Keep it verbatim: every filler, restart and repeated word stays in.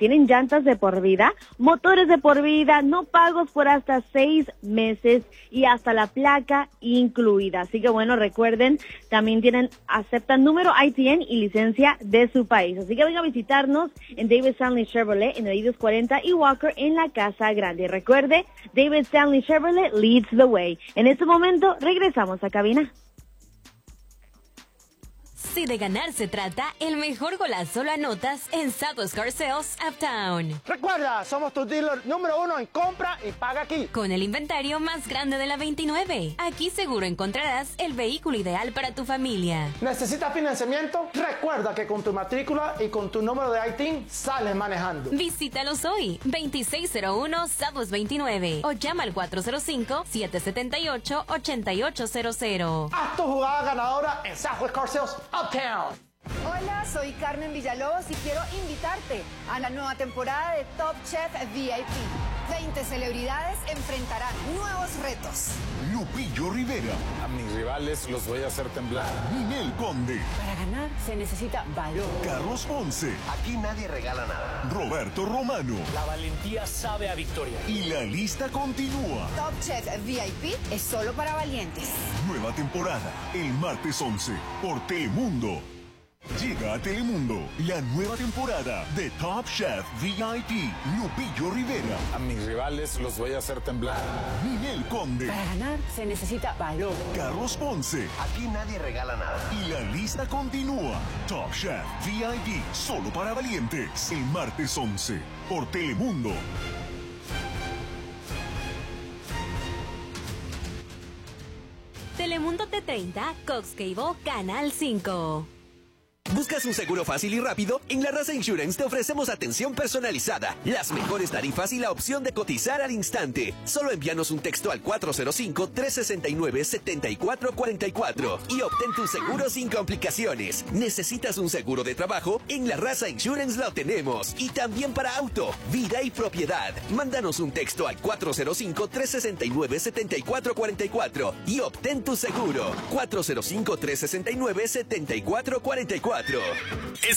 tienen llantas de por vida, motores de por vida, no pagos por hasta seis meses y hasta la placa incluida. Así que bueno, recuerden, también tienen, aceptan número I T N y licencia de su país. Así que venga a visitarnos en David Stanley Chevrolet en Oídos cuarenta y Walker en la Casa Grande. Recuerde, David Stanley Chevrolet leads the way. En este momento regresamos a cabina. Si de ganar se trata, el mejor golazo lo anotas en Southwest Car Sales Uptown. Recuerda, somos tu dealer número uno en compra y paga aquí. Con el inventario más grande de la veintinueve. Aquí seguro encontrarás el vehículo ideal para tu familia. ¿Necesitas financiamiento? Recuerda que con tu matrícula y con tu número de I T I N sales manejando. Visítalos hoy, veintiséis cero uno Southwest veintinueve o llama al cuatro cero cinco, siete siete ocho, ocho ocho cero cero. Haz tu jugada ganadora en Southwest Car Sales Uptown. Hola, soy Carmen Villalobos y quiero invitarte a la nueva temporada de Top Chef V I P. veinte celebridades enfrentarán nuevos retos. Lupillo Rivera. A mis rivales los voy a hacer temblar. Ninel Conde. Para ganar se necesita valor. Carlos Ponce. Aquí nadie regala nada. Roberto Romano. La valentía sabe a victoria. Y la lista continúa. Top Chef V I P es solo para valientes. Nueva temporada, el martes once, por Telemundo. Llega a Telemundo la nueva temporada de Top Chef V I P. Lupillo Rivera. A mis rivales los voy a hacer temblar. Ninel Conde. Para ganar se necesita valor. Carlos Ponce. Aquí nadie regala nada. Y la lista continúa. Top Chef V I P, solo para valientes. El martes once, por Telemundo. Telemundo T treinta, Cox Cable, Canal cinco. ¿Buscas un seguro fácil y rápido? En La Raza Insurance te ofrecemos atención personalizada, las mejores tarifas y la opción de cotizar al instante. Solo envíanos un texto al cuatro cero cinco, tres seis nueve, siete cuatro cuatro cuatro y obtén tu seguro sin complicaciones. ¿Necesitas un seguro de trabajo? En La Raza Insurance lo tenemos. Y también para auto, vida y propiedad. Mándanos un texto al cuatro cero cinco, tres seis nueve, siete cuatro cuatro cuatro y obtén tu seguro. cuatro cero cinco, tres seis nueve, siete cuatro cuatro cuatro.